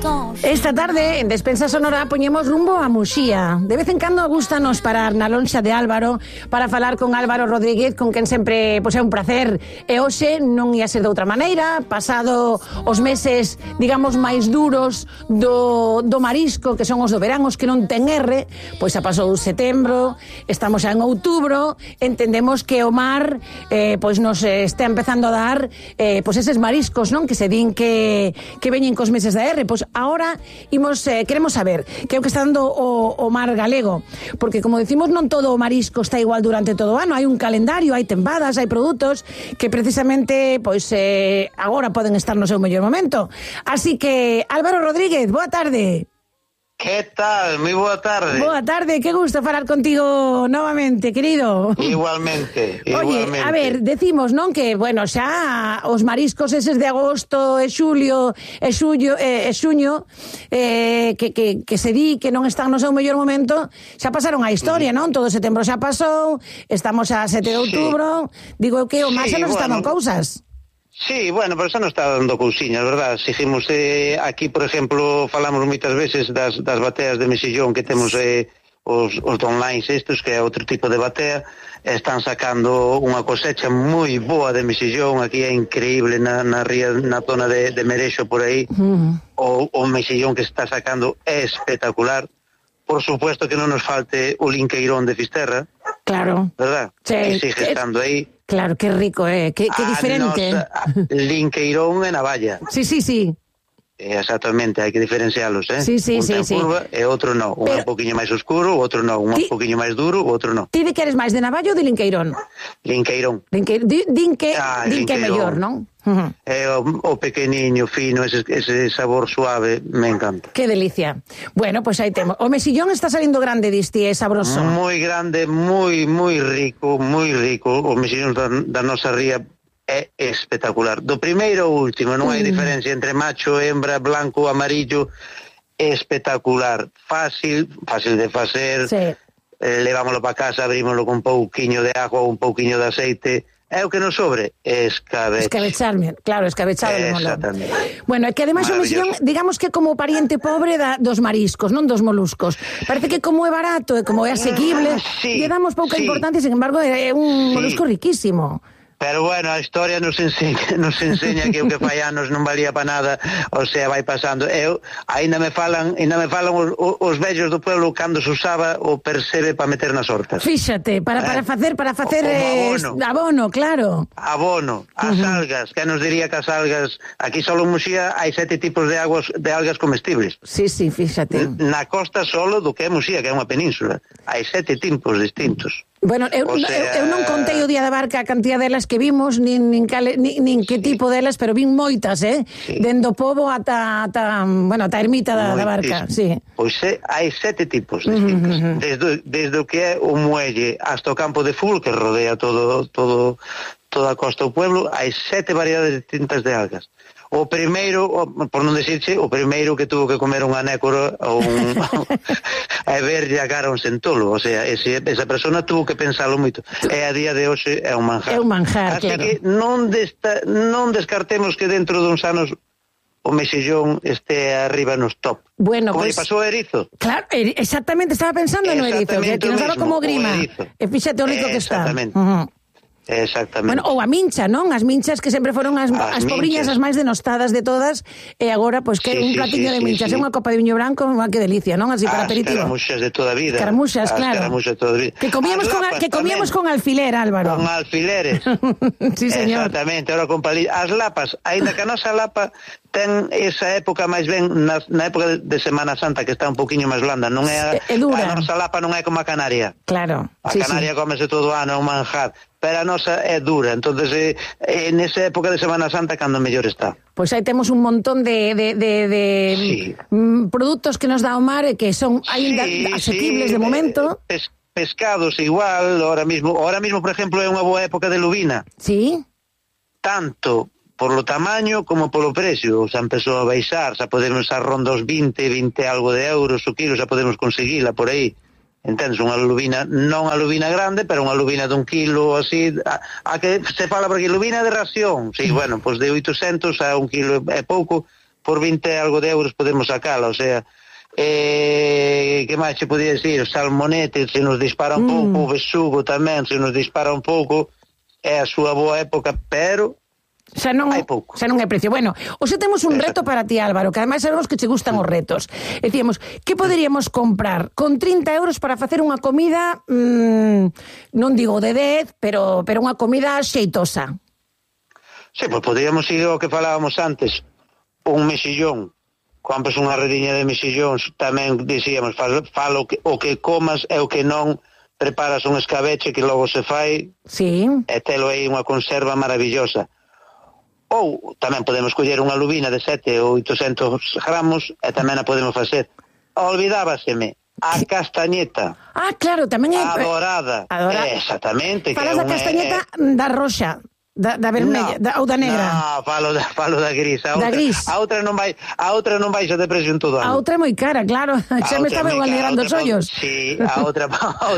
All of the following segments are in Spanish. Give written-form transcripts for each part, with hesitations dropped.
Esta tarde, en Despensa Sonora, poñemos rumbo a Muxía. De vez en cando gústanos parar na lonxa de Álvaro para falar con Álvaro Rodríguez, con quen sempre é un placer. E hoxe non ia ser de outra maneira, pasado os meses, digamos, máis duros do marisco, que son os do verán, os que non ten R, pois xa pasou setembro, estamos xa en outubro, entendemos que o mar pois nos está empezando a dar pois eses mariscos, non? Que se din que veñen cos meses da R. Pois agora queremos saber que é o que está dando o mar galego, porque como decimos, non todo o marisco está igual durante todo o ano, hai un calendario, hai tembadas, hai produtos que precisamente pois agora poden estar no seu mellor momento. Así que, Álvaro Rodríguez, boa tarde. Que tal? Moi boa tarde. Boa tarde, que gusto falar contigo novamente, querido. Igualmente. Oye, a ver, decimos, non, que, bueno, xa os mariscos eses de agosto e xulio e xuño que se di que non están no seu mellor momento, xa pasaron a historia, non? Todo setembro xa pasou, estamos a 7 de outubro, digo eu que o mar xa nos está dando cousas. Sí, bueno, pero xa non está dando cousiñas, verdad? Seguimos aquí, por exemplo, falamos moitas veces das bateas de mexillón que temos os donlines estes, que é outro tipo de batea, están sacando unha cosecha moi boa de mexillón, aquí é increíble na ría, na zona de Merexo por aí, o mexillón que se está sacando é espectacular. Por supuesto que non nos falte o linqueirón de Fisterra, claro, verdad? Sí, que sigue estando aí. Claro, que rico, que diferente. Linqueirón e navalla. Sí. Exactamente, hai que diferencialos, Sí. Un ten curva e outro non. Un é un poquinho máis oscuro, o outro non. Un é un poquinho máis duro, o outro non. Ti de que eres máis de navalla ou de linqueirón? Linqueirón. Din que é mellor, non? É o pequeniño, fino, ese sabor suave, me encanta. Que delicia. Bueno, pois aí temos. O mexillón está salindo grande, diste, é sabroso. Moi grande, moi rico, moi rico. O mexillón da nosa ría é espectacular. Do primeiro ao último, non hai diferencia entre macho, hembra, blanco, amarillo, espectacular. Fácil de facer. Sí. Levámoslo para casa, abrímoslo con un pouquiño de agua, un pouquiño de aceite. É o que nos sobre, escabecharme, claro, escabechado. Exactamente. Bueno, é que ademais o mexillón, digamos que como pariente pobre dos mariscos, non dos moluscos. Parece que como é barato e como é asequible, lle damos pouca importancia, sin embargo, é un molusco riquísimo. Pero bueno, a historia nos enseña que o que fai anos non valía para nada, o sea, vai pasando. Ainda me falan os vellos do pueblo cando se usaba o percebe para meter nas hortas. Fíxate, para facer abono, claro. Abono, as algas, que nos diría que as algas, aquí solo en Muxía hai 7 tipos de algas comestibles. Sí, fíxate. Na costa solo do que é Muxía, que é unha península, hai 7 tipos distintos. Bueno, eu non contei o día da barca a cantidad delas que vimos, nin que tipo delas, pero vin moitas, dende o pobo ata a ermita da barca, sí. Pois hai 7 tipos distintos, desde o que é o muelle hasta o campo de fútbol que rodea toda a costa do pueblo, hai 7 variedades distintas de algas. O primeiro, por non decirche, o primeiro que tuvo que comer unha nécora ou a verlle a cara un centolo, o sea, esa persona tuvo que pensalo moito. E a día de hoxe é un manjar. É un manjar, así claro. Que non descartemos que dentro duns anos o mexillón este arriba nos top. Bueno, como pues, lle pasou a erizo. Claro, exactamente, estaba pensando no erizo, que nos daba como grima. E fíxate o rico que está. Exactamente. Exactamente. Bueno, ou a mincha, non? As minchas que sempre foron as pobriñas as máis denostadas de todas, e agora, pois, que un platiño de minchas, unha copa de viño branco, que delicia, non? Así para aperitivo. As caramuxas de toda a vida. Caramuxas, claro. Que comíamos con alfiler, Álvaro. Con alfileres. Sí, señor. Exactamente, ahora con palillas. As lapas, aínda que a nosa lapa ten esa época máis ben na época de Semana Santa, que está un poquinho máis blanda, non é a nosa lapa non é como a canaria. Claro. A canaria cómese todo o ano, un manjar, pero a nosa é dura, entonces nesa época de Semana Santa cando mellor está. Pois aí temos un montón de produtos que nos dá o mar e que son aínda asequibles de momento. Pescados igual, ahora mismo, por exemplo, é unha boa época de lubina. Sí. Tanto por lo tamaño como polo precio, xa empezou a baixar, xa podemos a ronda os 20 algo de euros o kilo, xa podemos conseguila por aí. Entendes, unha lubina, non a lubina grande, pero unha lubina de 1 kilo, así, a que se fala porque lubina de ración, sí, bueno, pois de 800 a 1 kilo é pouco, por 20 e algo de euros podemos sacala, o sea, que máis se podía decir, salmonete se nos dispara un pouco, o besugo tamén se nos dispara un pouco, é a súa boa época, pero xa non hai precio. Bueno, hoxe temos un reto para ti, Álvaro, que ademais sabemos que che gustan os retos. Decíamos, que poderíamos comprar con 30 euros para facer unha comida, non digo de 10, pero unha comida xeitosa? Sí, pois poderíamos ir ao que falábamos antes, un mexillón, compras unha rediña de mexillóns, tamén dicíamos, falo o que comas e o que non, preparas un escabeche que logo se fai, e telo aí unha conserva maravillosa. Ou tamén podemos coller unha lubina de 7 ou 800 gramos e tamén a podemos facer. Olvidábaseme, a castañeta. Ah, claro, tamén é... Adorada. Exactamente. Falas da castañeta da roxa, da vermella, ou da negra. No, falo da gris. Da gris. A outra non baixa de precio en todo ano. A outra é moi cara, claro. Xa me estaba alegrando os ollos. Sí, a outra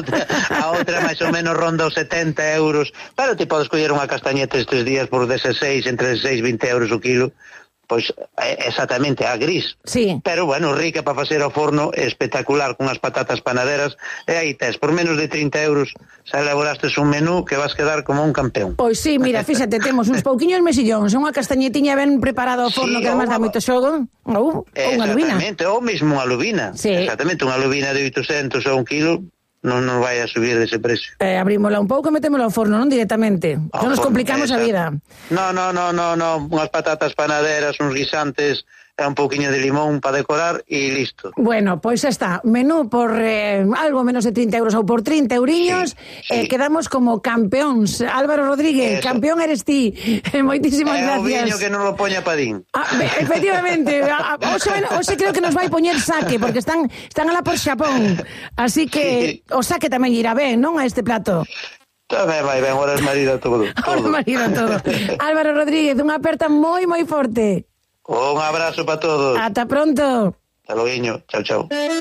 máis ou menos ronda os 70 euros. Pero te podes coller unha castañeta estes días por 16, entre 16 e 20 euros o kilo. Pois exactamente, a gris. Sí. Pero bueno, rica para facer ao forno, espectacular, con as patatas panaderas, e aí tes, por menos de 30 euros, xa elaborastes un menú que vas quedar como un campeón. Pois sí, mira, fíxate, temos uns pouquiños mexillóns, unha castañetiña ben preparada ao forno, que además dá moito xogo, ou unha lubina. Exactamente, ou mesmo unha lubina. Sí. Exactamente, unha lubina de 800 ou un kilo, non vai a subir dese precio. Abrímola un pouco e metémola ao forno, non directamente. Non nos complicamos a vida. No, unhas patatas panaderas, uns guisantes e un pouquiño de limón para decorar e listo. Bueno, pois xa está. Menú por algo menos de 30 euros ou por 30 euriños, quedamos como campeóns. Álvaro Rodríguez, campeón eres ti. Moitísimas gracias. O viño que non lo poña Padín. Efectivamente. Hoxe creo que nos vai poñer saque, porque están alá por Xapón. Así que o saque tamén irá ben, non, a este plato? Tamén vai ben, horas marida todo. Horas marida todo. Álvaro Rodríguez, unha aperta moi, moi forte. Un abrazo para todos. Ata pronto. Hasta luego. Chao, chao.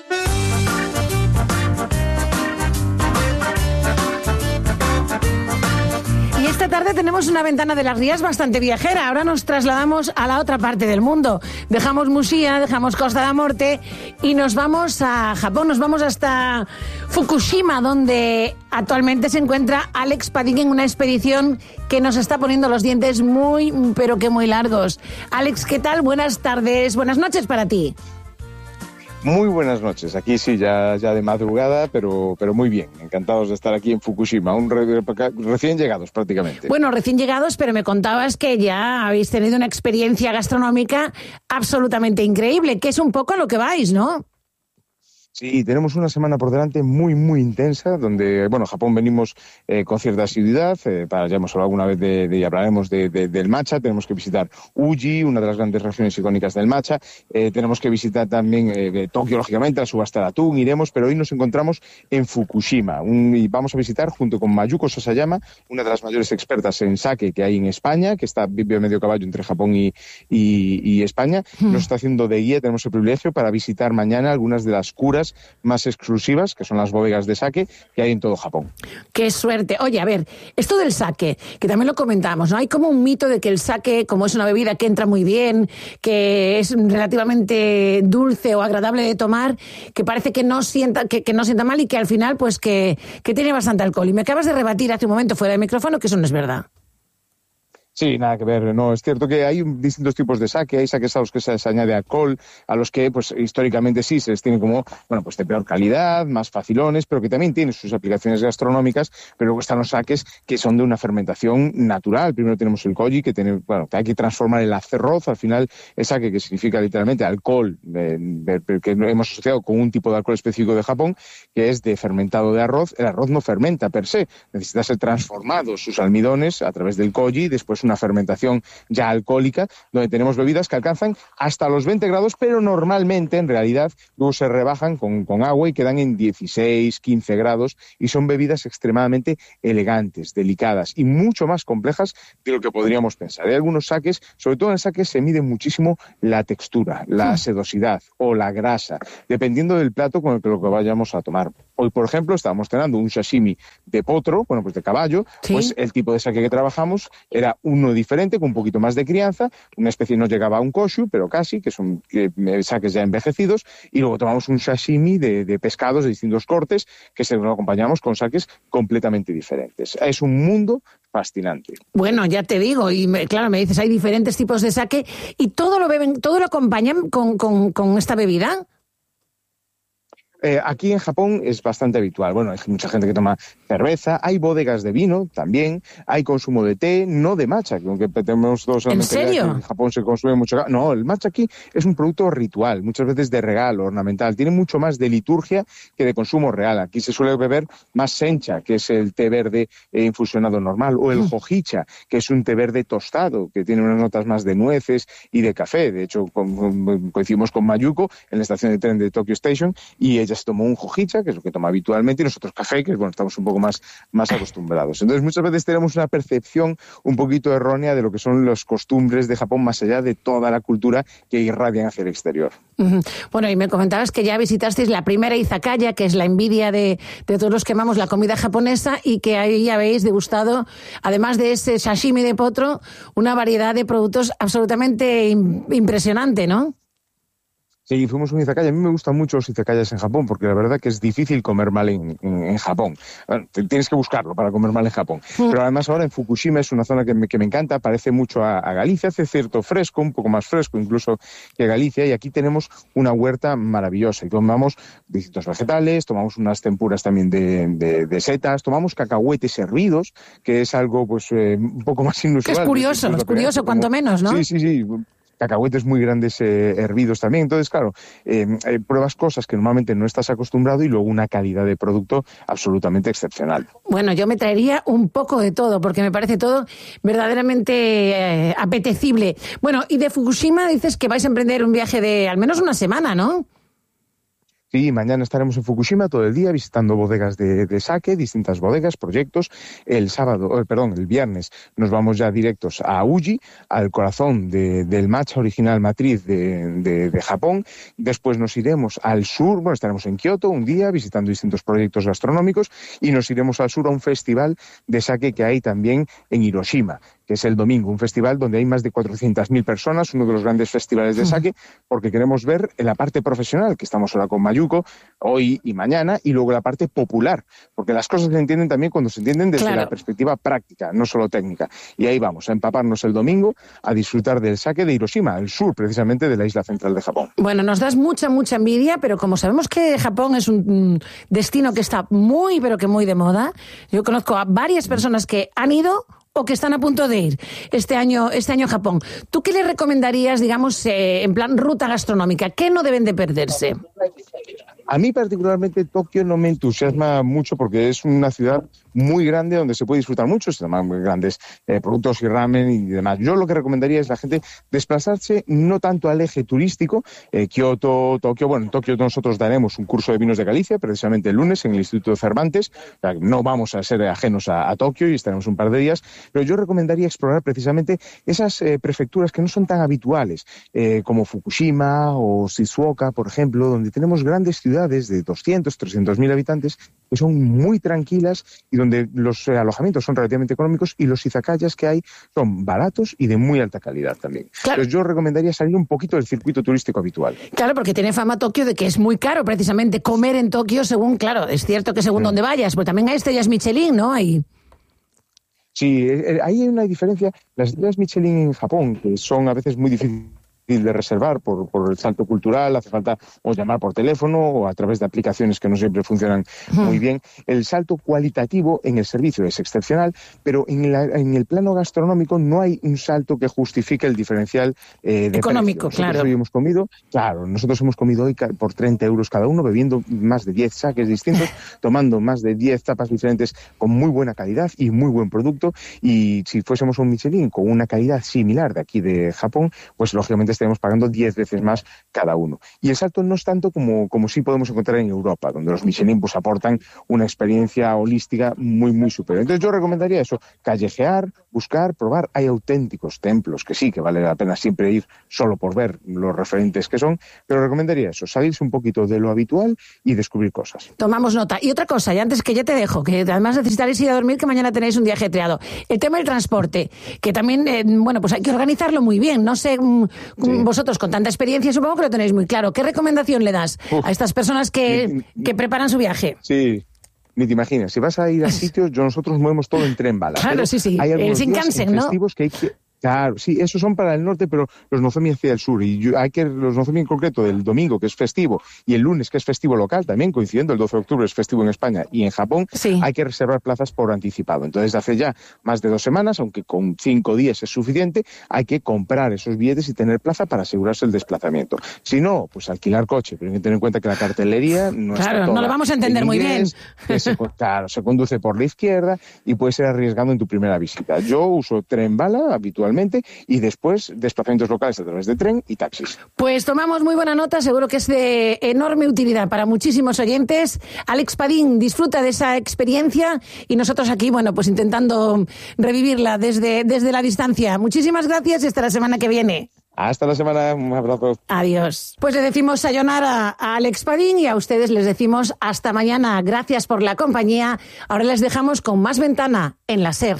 Y esta tarde tenemos una ventana de las Rías bastante viajera. Ahora nos trasladamos a la otra parte del mundo. Dejamos Muxía, dejamos Costa da Morte y nos vamos a Japón. Nos vamos hasta Fukushima, donde actualmente se encuentra Alex Padín en una expedición que nos está poniendo los dientes muy, pero que muy largos. Alex, ¿qué tal? Buenas tardes, buenas noches para ti. Muy buenas noches. Aquí sí, ya de madrugada, pero muy bien. Encantados de estar aquí en Fukushima, recién llegados prácticamente. Bueno, recién llegados, pero me contabas que ya habéis tenido una experiencia gastronómica absolutamente increíble, que es un poco a lo que vais, ¿no? Sí, tenemos una semana por delante muy, muy intensa, donde, bueno, Japón venimos con cierta asiduidad, ya hemos hablado alguna vez y hablaremos del matcha, tenemos que visitar Uji, una de las grandes regiones icónicas del matcha, tenemos que visitar también Tokio, lógicamente, la subasta de atún, iremos, pero hoy nos encontramos en Fukushima, y vamos a visitar junto con Mayuko Sasayama, una de las mayores expertas en sake que hay en España, que vive a medio caballo entre Japón y España, nos está haciendo de guía, tenemos el privilegio para visitar mañana algunas de las curas más exclusivas, que son las bodegas de sake que hay en todo Japón. ¡Qué suerte! Oye, a ver, esto del sake, que también lo comentamos, ¿no? Hay como un mito de que el sake, como es una bebida que entra muy bien, que es relativamente dulce o agradable de tomar, que parece que no sienta mal y que al final, pues que tiene bastante alcohol. Y me acabas de rebatir hace un momento fuera de micrófono que eso no es verdad. Sí, nada que ver. No, es cierto que hay distintos tipos de sake. Hay sakes a los que se les añade alcohol, a los que, pues, históricamente sí se les tiene como, bueno, pues de peor calidad, más facilones, pero que también tienen sus aplicaciones gastronómicas. Pero luego están los sakes que son de una fermentación natural. Primero tenemos el koji, que hay que transformar el arroz. Al final, el sake, que significa literalmente alcohol, que hemos asociado con un tipo de alcohol específico de Japón, que es de fermentado de arroz. El arroz no fermenta per se. Necesita ser transformado sus almidones a través del koji, después una fermentación ya alcohólica, donde tenemos bebidas que alcanzan hasta los 20 grados, pero normalmente, en realidad, luego se rebajan con agua y quedan en 16, 15 grados, y son bebidas extremadamente elegantes, delicadas y mucho más complejas de lo que podríamos pensar. Hay algunos sakes, sobre todo en el sake se mide muchísimo la textura, la sedosidad o la grasa, dependiendo del plato con el que lo que vayamos a tomar. Hoy, por ejemplo, estábamos cenando un sashimi de potro, bueno, pues de caballo. ¿Sí? Pues el tipo de sake que trabajamos era uno diferente, con un poquito más de crianza. Una especie no llegaba a un koshu, pero casi, que son sakes ya envejecidos. Y luego tomamos un sashimi de pescados de distintos cortes, que se lo acompañamos con sakes completamente diferentes. Es un mundo fascinante. Bueno, ya te digo, y claro, me dices, hay diferentes tipos de sake, y todo lo beben, todo lo acompañan con esta bebida. Aquí en Japón es bastante habitual. Bueno, hay mucha gente que toma cerveza, hay bodegas de vino también, hay consumo de té, no de matcha, que aunque tenemos todos ¿En serio? Que en Japón se consume mucho. No, el matcha aquí es un producto ritual, muchas veces de regalo, ornamental, tiene mucho más de liturgia que de consumo real. Aquí se suele beber más sencha, que es el té verde infusionado normal, o el hojicha, que es un té verde tostado, que tiene unas notas más de nueces y de café. De hecho, coincidimos con Mayuko en la estación de tren de Tokyo Station, y ella se tomó un hojicha, que es lo que toma habitualmente, y nosotros café, que bueno, estamos un poco más acostumbrados. Entonces, muchas veces tenemos una percepción un poquito errónea de lo que son las costumbres de Japón, más allá de toda la cultura que irradian hacia el exterior. Bueno, y me comentabas que ya visitasteis la primera izakaya, que es la envidia de todos los que amamos la comida japonesa, y que ahí habéis degustado, además de ese sashimi de potro, una variedad de productos absolutamente impresionante, ¿no? Sí, fuimos a un izakaya. A mí me gustan mucho los izakayas en Japón, porque la verdad que es difícil comer mal en Japón. Bueno, tienes que buscarlo para comer mal en Japón. Pero además ahora en Fukushima es una zona que me encanta, parece mucho a Galicia, hace cierto fresco, un poco más fresco incluso que Galicia, y aquí tenemos una huerta maravillosa. Y tomamos distintos vegetales, tomamos unas tempuras también de setas, tomamos cacahuetes hervidos, que es algo pues un poco más inusual. Que es curioso cuanto menos, ¿no? Sí. Cacahuetes muy grandes hervidos también. Entonces, claro, pruebas cosas que normalmente no estás acostumbrado y luego una calidad de producto absolutamente excepcional. Bueno, yo me traería un poco de todo, porque me parece todo verdaderamente apetecible. Bueno, y de Fukushima dices que vais a emprender un viaje de al menos una semana, ¿no? Sí, mañana estaremos en Fukushima todo el día visitando bodegas de sake, distintas bodegas, proyectos. El viernes nos vamos ya directos a Uji, al corazón del matcha original matriz de Japón. Después nos iremos al sur, estaremos en Kioto un día visitando distintos proyectos gastronómicos, y nos iremos al sur a un festival de sake que hay también en Hiroshima, que es el domingo, un festival donde hay más de 400.000 personas, uno de los grandes festivales de sake, porque queremos ver en la parte profesional, que estamos ahora con Mayuko, hoy y mañana, y luego la parte popular, porque las cosas se entienden también cuando se entienden desde la perspectiva práctica, no solo técnica. Y ahí vamos a empaparnos el domingo a disfrutar del sake de Hiroshima, el sur precisamente de la isla central de Japón. Bueno, nos das mucha envidia, pero como sabemos que Japón es un destino que está muy, pero que muy de moda, yo conozco a varias personas que han ido o que están a punto de ir este año a Japón. ¿Tú qué le recomendarías, digamos, en plan ruta gastronómica? ¿Qué no deben de perderse? A mí particularmente Tokio no me entusiasma mucho porque es una ciudad muy grande donde se puede disfrutar mucho, se toman muy grandes productos y ramen y demás. Yo lo que recomendaría es la gente desplazarse no tanto al eje turístico, Kioto, Tokio. Bueno, en Tokio nosotros daremos un curso de vinos de Galicia, precisamente el lunes en el Instituto Cervantes. O sea, no vamos a ser ajenos a Tokio y estaremos un par de días, pero yo recomendaría explorar precisamente esas prefecturas que no son tan habituales, como Fukushima o Shizuoka, por ejemplo, donde tenemos grandes ciudades de 200, 300.000 habitantes que son muy tranquilas y donde los alojamientos son relativamente económicos y los izakayas que hay son baratos y de muy alta calidad también. Claro. Entonces yo recomendaría salir un poquito del circuito turístico habitual. Claro, porque tiene fama Tokio de que es muy caro precisamente comer en Tokio según, claro, es cierto que según donde vayas, pero también hay estrellas Michelin, ¿no? Sí, ahí hay una diferencia. Las estrellas Michelin en Japón, que son a veces muy difíciles de reservar por el salto cultural, hace falta o llamar por teléfono o a través de aplicaciones que no siempre funcionan muy bien. El salto cualitativo en el servicio es excepcional, pero en el plano gastronómico no hay un salto que justifique el diferencial de económico, precio. Nosotros hemos comido hoy por 30 euros cada uno, bebiendo más de 10 sakes distintos, tomando más de 10 tapas diferentes con muy buena calidad y muy buen producto, y si fuésemos a un Michelin con una calidad similar de aquí de Japón, pues lógicamente estaríamos pagando 10 veces más cada uno. Y el salto no es tanto como sí podemos encontrar en Europa, donde los Michelin pues aportan una experiencia holística muy, muy superior. Entonces yo recomendaría eso, callejear, buscar, probar. Hay auténticos templos que sí, que vale la pena siempre ir solo por ver los referentes que son, pero recomendaría eso, salirse un poquito de lo habitual y descubrir cosas. Tomamos nota. Y otra cosa, y antes que ya te dejo, que además necesitaréis ir a dormir, que mañana tenéis un día ajetreado. El tema del transporte, que también, pues hay que organizarlo muy bien. No sé, vosotros con tanta experiencia supongo que lo tenéis muy claro. ¿Qué recomendación le das a estas personas que preparan su viaje? Sí. Ni te imaginas, si vas a ir a sitios, nosotros movemos todo en tren bala. Claro, sí. Hay algunos Shinkansen, ¿no? festivos que hay que... Claro, sí, esos son para el norte, pero los Nozomi hacia el sur. Y los Nozomi en concreto, del domingo, que es festivo, y el lunes, que es festivo local, también coincidiendo, el 12 de octubre es festivo en España y en Japón, hay que reservar plazas por anticipado. Entonces, hace ya más de 2 semanas, aunque con 5 días es suficiente, hay que comprar esos billetes y tener plaza para asegurarse el desplazamiento. Si no, pues alquilar coche, pero hay que tener en cuenta que la cartelería no está toda no lo vamos a entender muy bien. Se conduce por la izquierda y puede ser arriesgado en tu primera visita. Yo uso tren bala habitualmente y después desplazamientos locales a través de tren y taxis. Pues tomamos muy buena nota, seguro que es de enorme utilidad para muchísimos oyentes. Alex Padín disfruta de esa experiencia y nosotros aquí, pues intentando revivirla desde la distancia. Muchísimas gracias y hasta la semana que viene. Hasta la semana, un abrazo. Adiós. Pues le decimos sayonara a Alex Padín y a ustedes les decimos hasta mañana. Gracias por la compañía. Ahora les dejamos con más Ventana en la SER.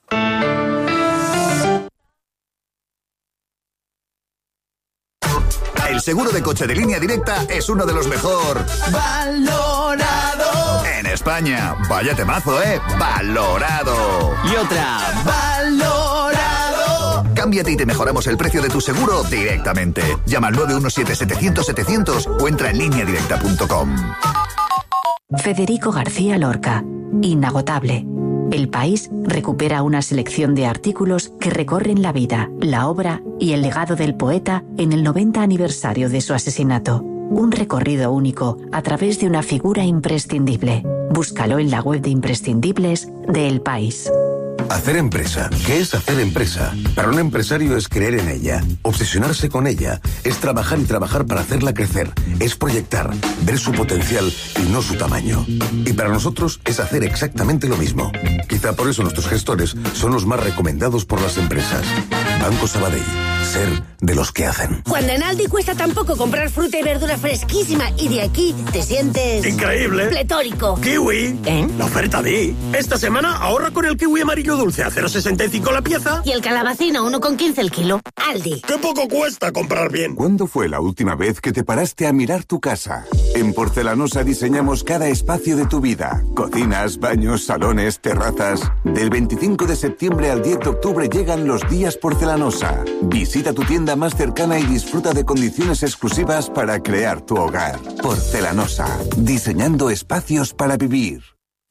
El seguro de coche de Línea Directa es uno de los mejor valorado en España. Vaya temazo, valorado. Y otra, valorado. Cámbiate y te mejoramos el precio de tu seguro directamente. Llama al 917-700-700 o entra en lineadirecta.com. Federico García Lorca, inagotable. El País recupera una selección de artículos que recorren la vida, la obra y el legado del poeta en el 90 aniversario de su asesinato. Un recorrido único a través de una figura imprescindible. Búscalo en la web de imprescindibles de El País. Hacer empresa. ¿Qué es hacer empresa? Para un empresario es creer en ella, obsesionarse con ella, es trabajar y trabajar para hacerla crecer, es proyectar, ver su potencial y no su tamaño. Y para nosotros es hacer exactamente lo mismo. Quizá por eso nuestros gestores son los más recomendados por las empresas. Banco Sabadell. Ser de los que hacen. Cuando en Aldi cuesta tan poco comprar fruta y verdura fresquísima y de aquí te sientes... ¡increíble! ¡Pletórico! ¡Kiwi! La oferta di. Esta semana ahorra con el kiwi amarillo dulce a 0,65 la pieza. Y el calabacino 1,15 el kilo. Aldi. ¡Qué poco cuesta comprar bien! ¿Cuándo fue la última vez que te paraste a mirar tu casa? En Porcelanosa diseñamos cada espacio de tu vida. Cocinas, baños, salones, terrazas. Del 25 de septiembre al 10 de octubre llegan los días Porcelanosa. Visita tu tienda más cercana y disfruta de condiciones exclusivas para crear tu hogar. Porcelanosa. Diseñando espacios para vivir.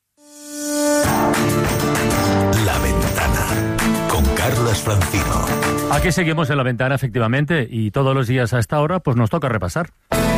La Ventana con Carlos Francino. Aquí seguimos en La Ventana, efectivamente, y todos los días a esta hora pues nos toca repasar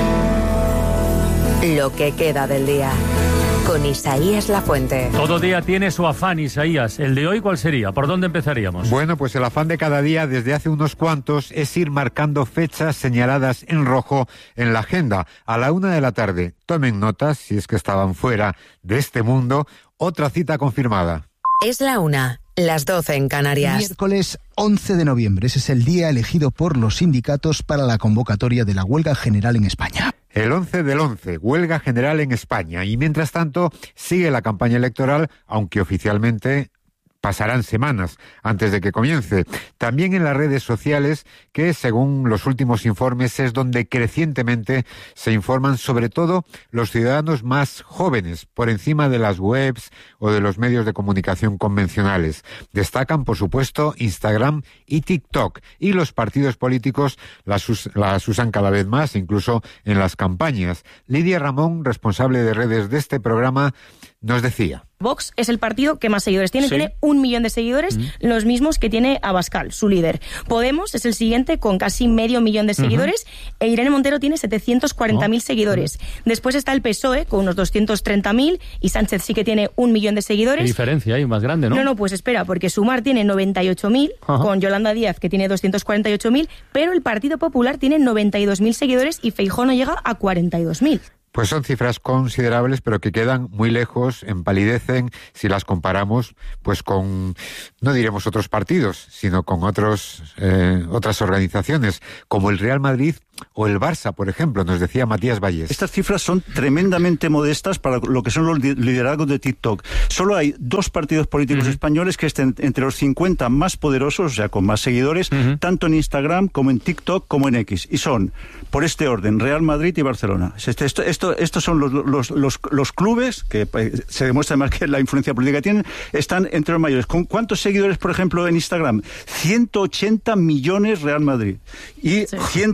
lo que queda del día con Isaías Lafuente. Todo día tiene su afán, Isaías. ¿El de hoy cuál sería? ¿Por dónde empezaríamos? Bueno, pues el afán de cada día desde hace unos cuantos es ir marcando fechas señaladas en rojo en la agenda. A la 1 de la tarde, tomen notas, si es que estaban fuera de este mundo, otra cita confirmada. Es la 1, las 12 en Canarias. Miércoles 11 de noviembre, ese es el día elegido por los sindicatos para la convocatoria de la huelga general en España. El 11 del 11, huelga general en España. Y mientras tanto, sigue la campaña electoral, aunque oficialmente pasarán semanas antes de que comience. También en las redes sociales, que según los últimos informes es donde crecientemente se informan sobre todo los ciudadanos más jóvenes, por encima de las webs o de los medios de comunicación convencionales. Destacan, por supuesto, Instagram y TikTok. Y los partidos políticos las usan cada vez más, incluso en las campañas. Lidia Ramón, responsable de redes de este programa, nos decía: Vox es el partido que más seguidores tiene, Sí. tiene 1 millón de seguidores, los mismos que tiene Abascal, su líder. Podemos es el siguiente con casi medio millón de seguidores, e Irene Montero tiene 740.000 seguidores. Después está el PSOE con unos 230.000 y Sánchez sí que tiene 1 millón de ¿Qué seguidores. diferencia hay más grande, no? No, pues espera, porque Sumar tiene 98.000, con Yolanda Díaz, que tiene 248.000, pero el Partido Popular tiene 92.000 seguidores y Feijóo no llega a 42.000. Pues son cifras considerables, pero que quedan muy lejos, empalidecen, si las comparamos pues con, no diremos otros partidos, sino con otras organizaciones, como el Real Madrid o el Barça, por ejemplo, nos decía Matías Valles. Estas cifras son tremendamente modestas para lo que son los liderazgos de TikTok. Solo hay 2 partidos políticos españoles que estén entre los 50 más poderosos, o sea, con más seguidores, tanto en Instagram como en TikTok como en X. Y son, por este orden, Real Madrid y Barcelona. Estos son los clubes, que se demuestra además que la influencia política que tienen, están entre los mayores. ¿Con cuántos seguidores, por ejemplo, en Instagram? 180 millones Real Madrid y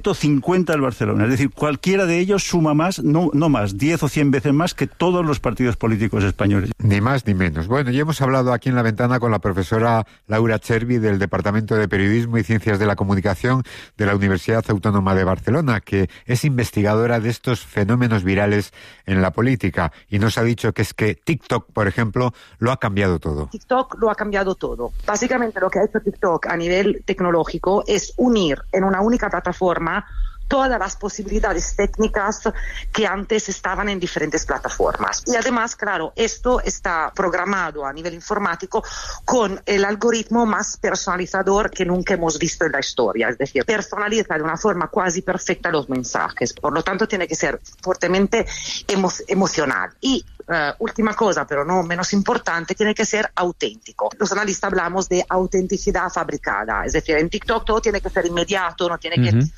150 el Barcelona. Es decir, cualquiera de ellos suma más, no más, 10 o 100 veces más que todos los partidos políticos españoles. Ni más ni menos. Bueno, ya hemos hablado aquí en La Ventana con la profesora Laura Chervi del Departamento de Periodismo y Ciencias de la Comunicación de la Universidad Autónoma de Barcelona, que es investigadora de estos fenómenos virales en la política, y nos ha dicho que es que TikTok, por ejemplo, lo ha cambiado todo. TikTok lo ha cambiado todo. Básicamente lo que ha hecho TikTok a nivel tecnológico es unir en una única plataforma todas las posibilidades técnicas que antes estaban en diferentes plataformas. Y además, claro, esto está programado a nivel informático con el algoritmo más personalizador que nunca hemos visto en la historia. Es decir, personaliza de una forma casi perfecta los mensajes. Por lo tanto, tiene que ser fuertemente emocional. Y última cosa, pero no menos importante, tiene que ser auténtico. Los analistas hablamos de autenticidad fabricada. Es decir, en TikTok todo tiene que ser inmediato, no tiene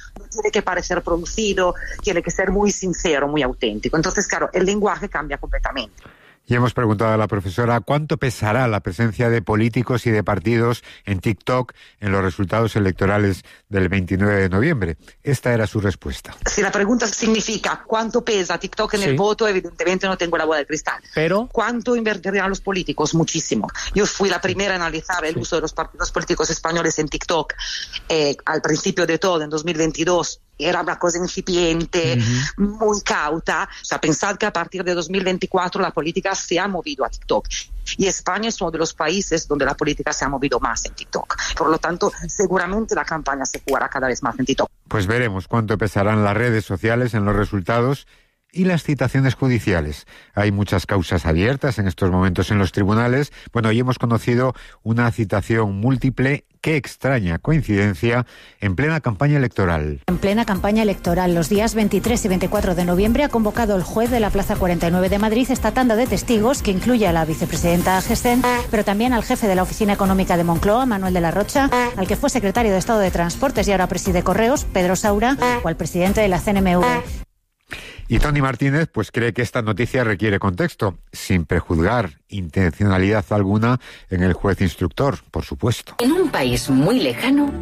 que parecer producido, tiene que ser muy sincero, muy auténtico. Entonces, claro, el lenguaje cambia completamente. Y hemos preguntado a la profesora cuánto pesará la presencia de políticos y de partidos en TikTok en los resultados electorales del 29 de noviembre. Esta era su respuesta. Si la pregunta significa cuánto pesa TikTok en el voto, evidentemente no tengo la bola de cristal. Pero ¿cuánto invertirán los políticos? Muchísimo. Yo fui la primera a analizar el uso de los partidos políticos españoles en TikTok al principio de todo, en 2022. Era una cosa incipiente, muy cauta. O sea, pensad que a partir de 2024 la política se ha movido a TikTok. Y España es uno de los países donde la política se ha movido más en TikTok. Por lo tanto, seguramente la campaña se jugará cada vez más en TikTok. Pues veremos cuánto pesarán las redes sociales en los resultados y las citaciones judiciales. Hay muchas causas abiertas en estos momentos en los tribunales. Bueno, hoy hemos conocido una citación múltiple. Qué extraña coincidencia en plena campaña electoral. En plena campaña electoral, los días 23 y 24 de noviembre ha convocado el juez de la Plaza 49 de Madrid esta tanda de testigos que incluye a la vicepresidenta Gessen, pero también al jefe de la Oficina Económica de Moncloa, Manuel de la Rocha, al que fue secretario de Estado de Transportes y ahora preside Correos, Pedro Saura, o al presidente de la CNMV. Y Tony Martínez pues cree que esta noticia requiere contexto, sin prejuzgar intencionalidad alguna en el juez instructor, por supuesto. En un país muy lejano.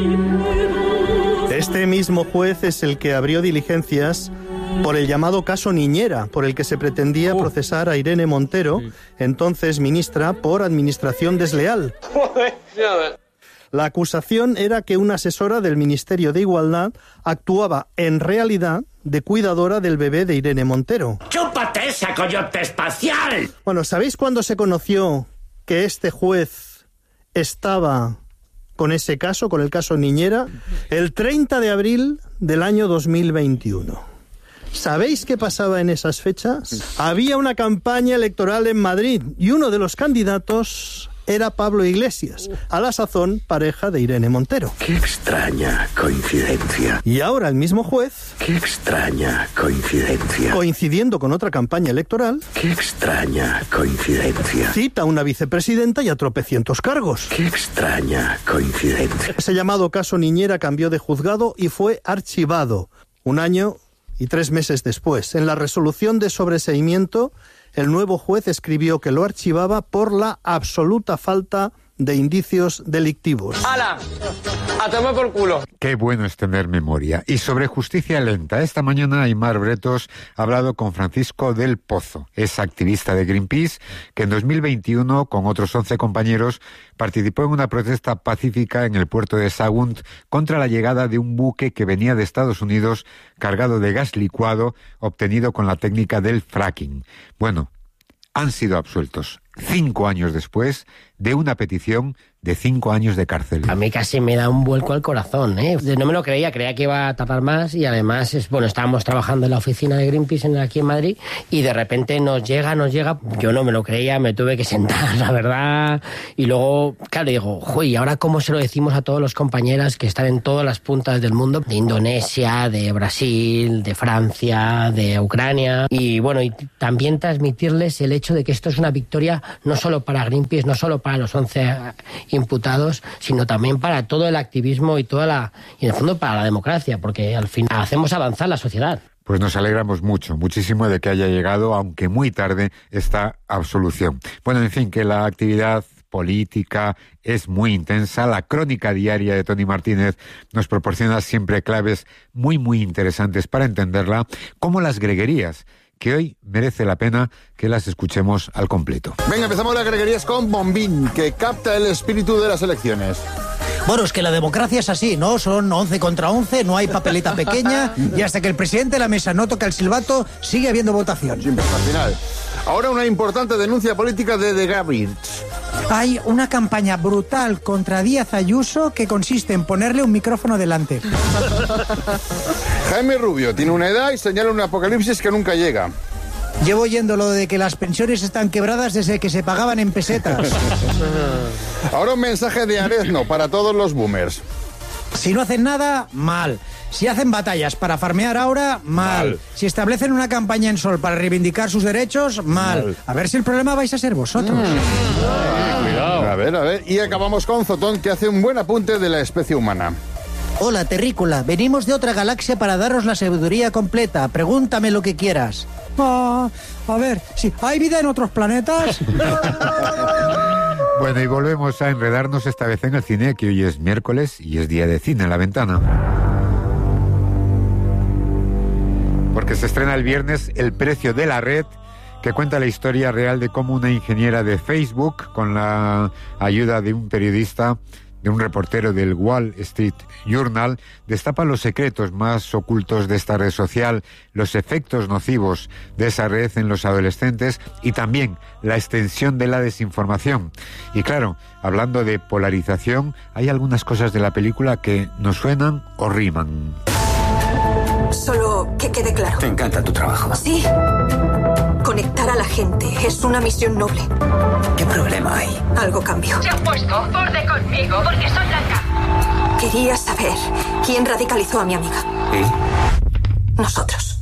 Este mismo juez es el que abrió diligencias por el llamado caso Niñera, por el que se pretendía procesar a Irene Montero, entonces ministra, por administración desleal. La acusación era que una asesora del Ministerio de Igualdad actuaba en realidad de cuidadora del bebé de Irene Montero. ¡Chúpate esa coyote espacial! Bueno, ¿sabéis cuándo se conoció que este juez estaba con ese caso, con el caso Niñera? El 30 de abril del año 2021. ¿Sabéis qué pasaba en esas fechas? Había una campaña electoral en Madrid y uno de los candidatos era Pablo Iglesias, a la sazón pareja de Irene Montero. Qué extraña coincidencia. Y ahora el mismo juez, Qué extraña coincidencia. coincidiendo con otra campaña electoral, Qué extraña coincidencia. cita a una vicepresidenta y a tropecientos cargos. Qué extraña coincidencia. Ese llamado caso Niñera cambió de juzgado y fue archivado 1 año y 3 meses después. En la resolución de sobreseimiento, el nuevo juez escribió que lo archivaba por la absoluta falta de indicios delictivos. ¡Hala! ¡A tomar por culo! Qué bueno es tener memoria. Y sobre justicia lenta, esta mañana Aimar Bretos ha hablado con Francisco del Pozo. Es activista de Greenpeace, que en 2021, con otros 11 compañeros, participó en una protesta pacífica en el puerto de Sagunt contra la llegada de un buque que venía de Estados Unidos cargado de gas licuado obtenido con la técnica del fracking. Bueno, han sido absueltos 5 años después de una petición de 5 años de cárcel. A mí casi me da un vuelco al corazón, ¿eh? No me lo creía que iba a tardar más y además, estábamos trabajando en la oficina de Greenpeace aquí en Madrid y de repente nos llega, yo no me lo creía, me tuve que sentar, la verdad, y luego, claro, digo, ¿y ahora cómo se lo decimos a todos los compañeras que están en todas las puntas del mundo? De Indonesia, de Brasil, de Francia, de Ucrania, y bueno, y también transmitirles el hecho de que esto es una victoria no solo para Greenpeace, no solo para los 11 imputados, sino también para todo el activismo y en el fondo para la democracia, porque al final hacemos avanzar la sociedad. Pues nos alegramos muchísimo de que haya llegado, aunque muy tarde, esta absolución. Bueno, en fin, que la actividad política es muy intensa. La crónica diaria de Tony Martínez nos proporciona siempre claves muy interesantes para entenderla, como las greguerías, que hoy merece la pena que las escuchemos al completo. Venga, empezamos las greguerías con Bombín, que capta el espíritu de las elecciones. Bueno, es que la democracia es así, ¿no? Son 11 contra 11, no hay papeleta pequeña y hasta que el presidente de la mesa no toca el silbato, sigue habiendo votación. Siempre hasta el final. Ahora una importante denuncia política de The Gabriels. Hay una campaña brutal contra Díaz Ayuso que consiste en ponerle un micrófono delante. Jaime Rubio tiene una edad y señala un apocalipsis que nunca llega. Llevo oyendo lo de que las pensiones están quebradas desde que se pagaban en pesetas. Ahora un mensaje de Arezno para todos los boomers. Si no hacen nada, mal. Si hacen batallas para farmear ahora, mal. Si establecen una campaña en Sol para reivindicar sus derechos, mal. A ver si el problema vais a ser vosotros. Cuidado. A ver. Y acabamos con Zotón, que hace un buen apunte de la especie humana. Hola, terrícola. Venimos de otra galaxia para daros la sabiduría completa. Pregúntame lo que quieras. A ver, sí, ¿hay vida en otros planetas? Bueno, y volvemos a enredarnos esta vez en el cine, que hoy es miércoles y es día de cine en la ventana. Porque se estrena el viernes El precio de la red, que cuenta la historia real de cómo una ingeniera de Facebook, con la ayuda de un periodista, de un reportero del Wall Street Journal, destapa los secretos más ocultos de esta red social, los efectos nocivos de esa red en los adolescentes y también la extensión de la desinformación. Y claro, hablando de polarización, hay algunas cosas de la película que nos suenan o riman. Solo que quede claro. Te encanta tu trabajo. Sí. Conectar a la gente es una misión noble. ¿Qué problema hay? Algo cambió. Se han puesto borde conmigo porque soy blanca. Quería saber quién radicalizó a mi amiga. ¿Y? Nosotros.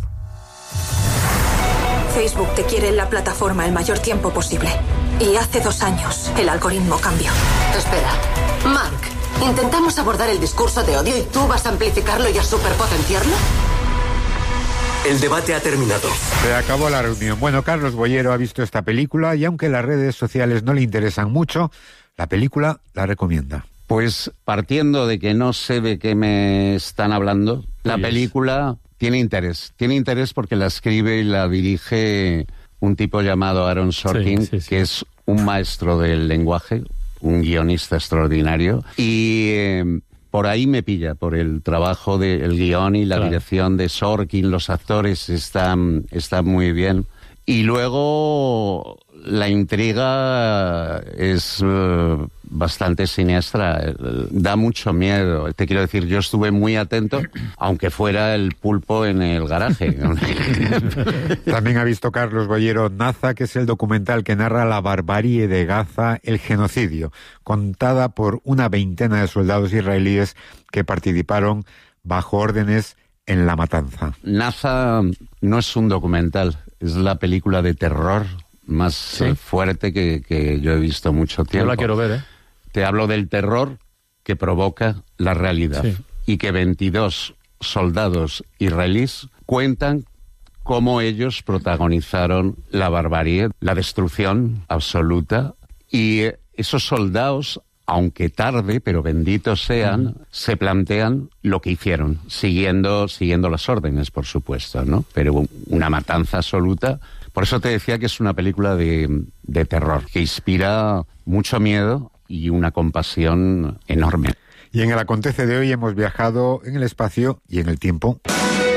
Facebook te quiere en la plataforma el mayor tiempo posible. Y hace 2 años el algoritmo cambió. Espera. Mark, intentamos abordar el discurso de odio y tú vas a amplificarlo y a superpotenciarlo. El debate ha terminado. Se acabó la reunión. Bueno, Carlos Boyero ha visto esta película y aunque las redes sociales no le interesan mucho, la película la recomienda. Pues partiendo de que no sé de qué me están hablando, la película tiene interés. Tiene interés porque la escribe y la dirige un tipo llamado Aaron Sorkin, que es un maestro del lenguaje, un guionista extraordinario. Y por ahí me pilla, por el trabajo del guión y la dirección de Sorkin, los actores están muy bien. Y luego la intriga es bastante siniestra, da mucho miedo. Te quiero decir, yo estuve muy atento, aunque fuera el pulpo en el garaje. También ha visto Carlos Boyero Naza, que es el documental que narra la barbarie de Gaza, el genocidio, contada por una veintena de soldados israelíes que participaron bajo órdenes en la matanza. Naza no es un documental, es la película de terror más fuerte que yo he visto mucho tiempo. Yo la quiero ver, ¿eh? Te hablo del terror que provoca la realidad y que 22 soldados israelíes cuentan cómo ellos protagonizaron la barbarie, la destrucción absoluta y esos soldados, aunque tarde, pero benditos sean, se plantean lo que hicieron, siguiendo las órdenes, por supuesto, ¿no? Pero una matanza absoluta. Por eso te decía que es una película de terror, que inspira mucho miedo y una compasión enorme. Y en el Acontece de hoy hemos viajado en el espacio y en el tiempo.